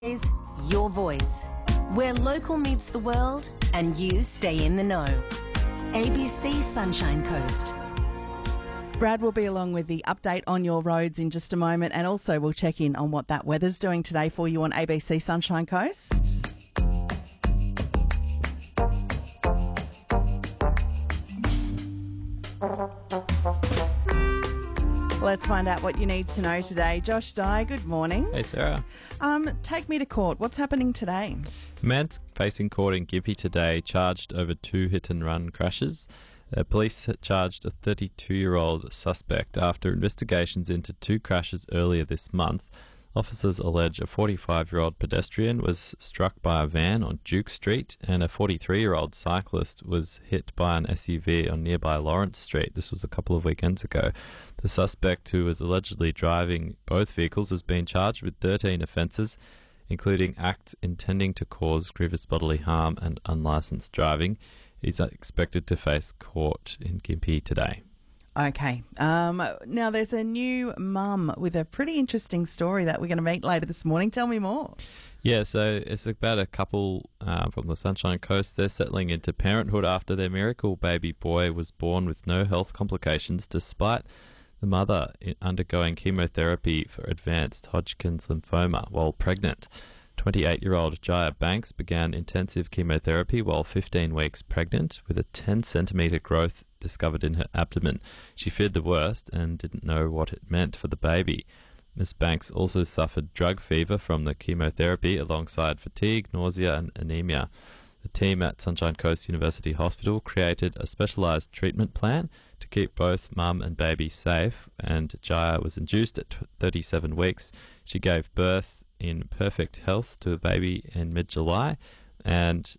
is Your Voice, where local meets the world and you stay in the know. ABC Sunshine Coast. Brad will be along with the update on your roads in just a moment, and also we'll check in on what that weather's doing today for you on ABC Sunshine Coast. Let's find out what you need to know today. Josh Dye, good morning. Hey, Sarah. Take me to court. What's happening today? A man's facing court in Gympie today, charged over 2 hit-and-run crashes. Police charged a 32-year-old suspect after investigations into 2 crashes earlier this month. Officers allege a 45-year-old pedestrian was struck by a van on Duke Street and a 43-year-old cyclist was hit by an SUV on nearby Lawrence Street. This was a couple of weekends ago. The suspect, who was allegedly driving both vehicles, has been charged with 13 offences, including acts intending to cause grievous bodily harm and unlicensed driving. He's expected to face court in Gympie today. Okay. Now, there's a new mum with a pretty interesting story that we're going to meet later this morning. Tell me more. Yeah, so it's about a couple from the Sunshine Coast. They're settling into parenthood after their miracle baby boy was born with no health complications, despite the mother undergoing chemotherapy for advanced Hodgkin's lymphoma while pregnant. 28-year-old Jaya Banks began intensive chemotherapy while 15 weeks pregnant with a 10-centimetre growth discovered in her abdomen. She feared the worst and didn't know what it meant for the baby. Ms. Banks also suffered drug fever from the chemotherapy alongside fatigue, nausea and anemia. The team at Sunshine Coast University Hospital created a specialised treatment plan to keep both mum and baby safe, and Jaya was induced at 37 weeks. She gave birth in perfect health to a baby in mid-July and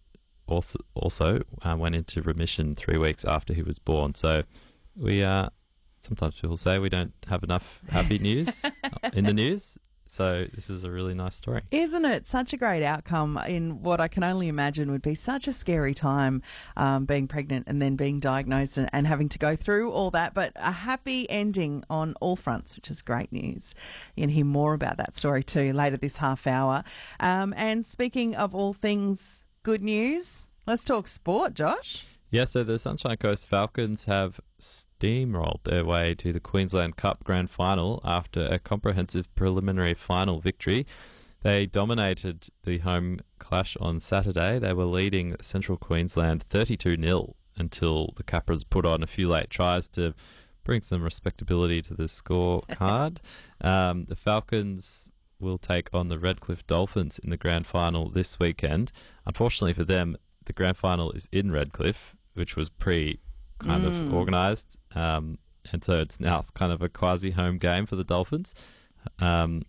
also went into remission 3 weeks after he was born. So we sometimes people say we don't have enough happy news in the news. So this is a really nice story. Isn't it? Such a great outcome in what I can only imagine would be such a scary time, being pregnant and then being diagnosed and having to go through all that, but a happy ending on all fronts, which is great news. You can hear more about that story too later this half hour. And speaking of all things good news, let's talk sport, Josh. Yeah, so the Sunshine Coast Falcons have steamrolled their way to the Queensland Cup Grand Final after a comprehensive preliminary final victory. They dominated the home clash on Saturday. They were leading Central Queensland 32-0 until the Capras put on a few late tries to bring some respectability to the scorecard. The Falcons will take on the Redcliffe Dolphins in the Grand Final this weekend. Unfortunately for them, the Grand Final is in Redcliffe, which was kind of organised, and so it's now kind of a quasi-home game for the Dolphins. The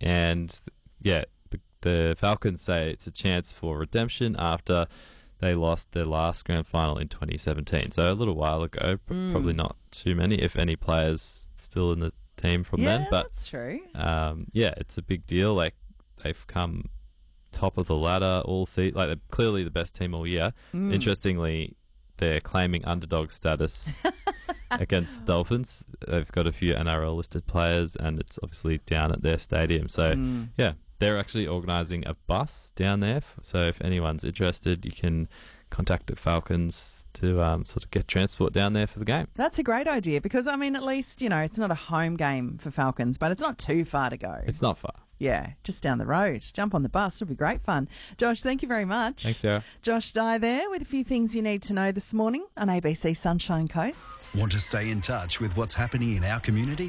Falcons say it's a chance for redemption after they lost their last Grand Final in 2017. So a little while ago, probably not too many, if any, players still in the team from then. But that's true. It's a big deal. Like, they've come top of the ladder all season. Like, they're clearly the best team all year. Interestingly, they're claiming underdog status against the Dolphins. They've got a few NRL-listed players, and it's obviously down at their stadium. So, they're actually organising a bus down there. So if anyone's interested, you can contact the Falcons to sort of get transport down there for the game. That's a great idea because, I mean, at least, it's not a home game for Falcons, but it's not too far to go. It's not far. Yeah, just down the road. Jump on the bus. It'll be great fun. Josh, thank you very much. Thanks, Sarah. Josh Dye there with a few things you need to know this morning on ABC Sunshine Coast. Want to stay in touch with what's happening in our community?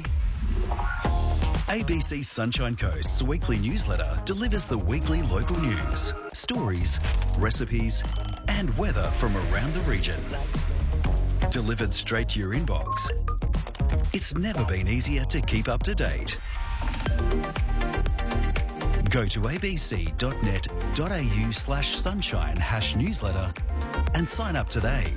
ABC Sunshine Coast's weekly newsletter delivers the weekly local news, stories, recipes, and weather from around the region. Delivered straight to your inbox. It's never been easier to keep up to date. Go to abc.net.au/sunshine-newsletter and sign up today.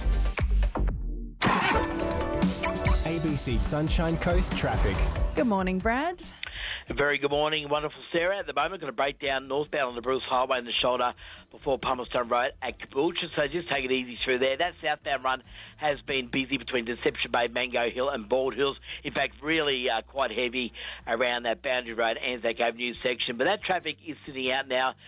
ABC Sunshine Coast traffic. Good morning, Brad. Very good morning, wonderful Sarah. At the moment, going to break down northbound on the Bruce Highway in the shoulder before Palmerston Road at Caboolture, so just take it easy through there. That southbound run has been busy between Deception Bay, Mango Hill and Bald Hills. In fact, really quite heavy around that Boundary Road, Anzac Avenue section. But that traffic is sitting out now